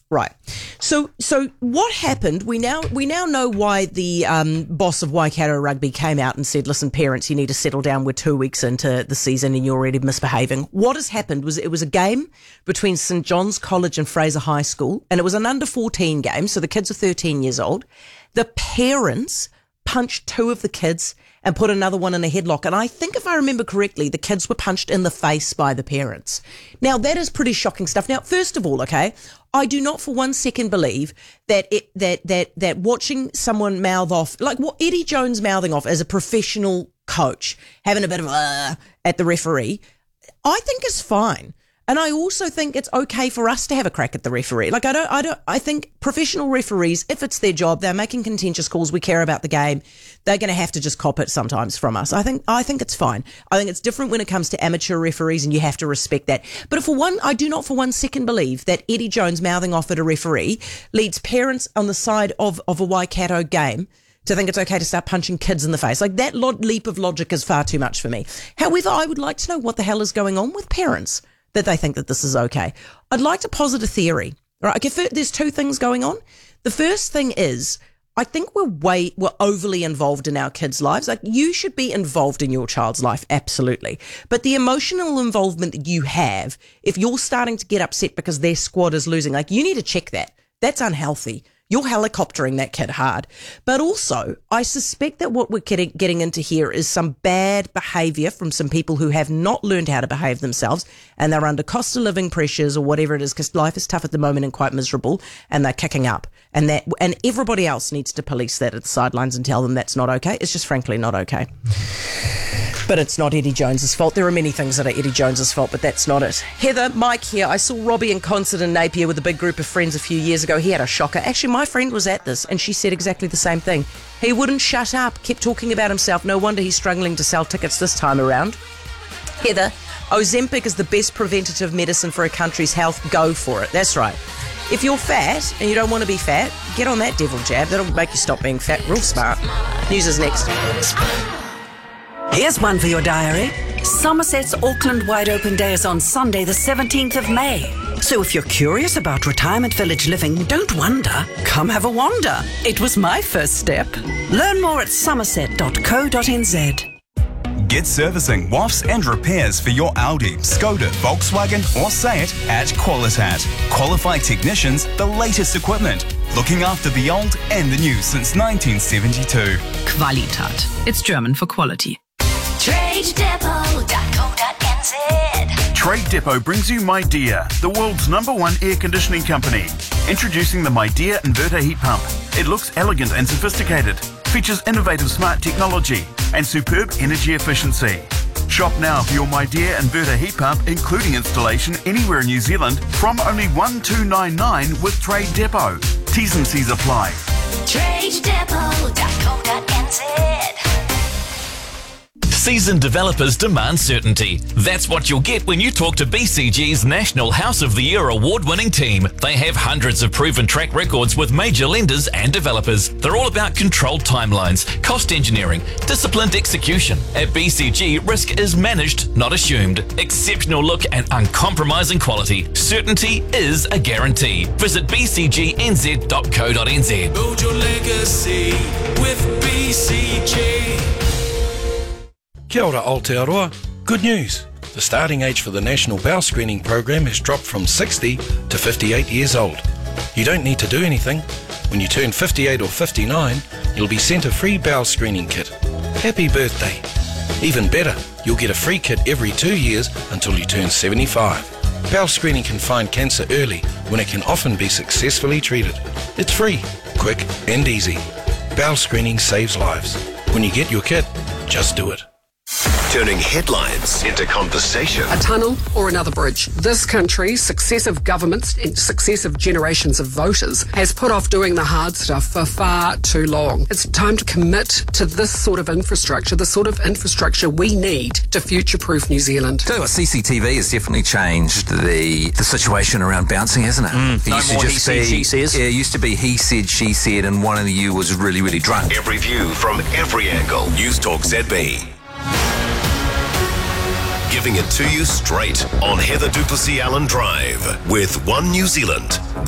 Right. So what happened? We now know why the boss of Waikato Rugby came out and said, "Listen, parents, you need to settle down. We're 2 weeks into the season and you're already misbehaving." What has happened was it was a game between St John's College and Fraser High School, and it was an under 14 game, so the kids are 13 years old. The parents punched two of the kids and put another one in a headlock. And I think if I remember correctly, the kids were punched in the face by the parents. Now, that is pretty shocking stuff. Now, first of all, okay, I do not for 1 second believe that that watching someone mouth off, like what Eddie Jones mouthing off as a professional coach, having a bit of at the referee, I think is fine. And I also think it's okay for us to have a crack at the referee. Like, I think professional referees, if it's their job, they're making contentious calls, we care about the game, they're going to have to just cop it sometimes from us. I think it's fine. I think it's different when it comes to amateur referees, and you have to respect that. But I do not for 1 second believe that Eddie Jones mouthing off at a referee leads parents on the side of a Waikato game to think it's okay to start punching kids in the face. Like, that leap of logic is far too much for me. However, I would like to know what the hell is going on with parents that they think that this is okay. I'd like to posit a theory. Right? Okay, there's two things going on. The first thing is, I think we're overly involved in our kids' lives. Like, you should be involved in your child's life, absolutely. But the emotional involvement that you have, if you're starting to get upset because their squad is losing, like, you need to check that. That's unhealthy. You're helicoptering that kid hard. But also, I suspect that what we're getting into here is some bad behaviour from some people who have not learned how to behave themselves, and they're under cost of living pressures or whatever it is, because life is tough at the moment and quite miserable, and they're kicking up. And everybody else needs to police that at the sidelines and tell them that's not okay. It's just frankly not okay. But it's not Eddie Jones's fault. There are many things that are Eddie Jones's fault, but that's not it. Heather, Mike here. I saw Robbie in concert in Napier with a big group of friends a few years ago. He had a shocker. Actually, my friend was at this, and she said exactly the same thing. He wouldn't shut up, kept talking about himself. No wonder he's struggling to sell tickets this time around. Heather, Ozempic is the best preventative medicine for a country's health. Go for it. That's right. If you're fat and you don't want to be fat, get on that devil jab. That'll make you stop being fat. Real smart. News is next. Here's one for your diary. Somerset's Auckland Wide Open Day is on Sunday the 17th of May. So if you're curious about retirement village living, don't wonder. Come have a wander. It was my first step. Learn more at somerset.co.nz. Get servicing, wafts and repairs for your Audi, Skoda, Volkswagen or Seat at Qualitat. Qualified technicians, the latest equipment. Looking after the old and the new since 1972. Qualitat. It's German for quality. TradeDepot.co.nz. Trade Depot brings you MyDear, the world's #1 air conditioning company. Introducing the MyDear inverter heat pump. It looks elegant and sophisticated, features innovative smart technology and superb energy efficiency. Shop now for your MyDear inverter heat pump, including installation anywhere in New Zealand, from only $1,299 with Trade Depot. T's and C's apply. TradeDepot.co.nz. Seasoned developers demand certainty. That's what you'll get when you talk to BCG's National House of the Year award-winning team. They have hundreds of proven track records with major lenders and developers. They're all about controlled timelines, cost engineering, disciplined execution. At BCG, risk is managed, not assumed. Exceptional look and uncompromising quality. Certainty is a guarantee. Visit bcgnz.co.nz. Build your legacy with BCG. Kia ora Aotearoa. Good news. The starting age for the National Bowel Screening Program has dropped from 60 to 58 years old. You don't need to do anything. When you turn 58 or 59, you'll be sent a free bowel screening kit. Happy birthday. Even better, you'll get a free kit every 2 years until you turn 75. Bowel screening can find cancer early when it can often be successfully treated. It's free, quick and easy. Bowel screening saves lives. When you get your kit, just do it. Turning headlines into conversation. A tunnel or another bridge. This country, successive governments and successive generations of voters has put off doing the hard stuff for far too long. It's time to commit to this sort of infrastructure, the sort of infrastructure we need to future-proof New Zealand. Tell you what, CCTV has definitely changed the situation around bouncing, hasn't it? No more he said, she says. Yeah, it used to be he said, she said, and one of you was really, really drunk. Every view from every angle. News Talk ZB. Giving it to you straight on Heather du Plessis-Allen Drive with One New Zealand.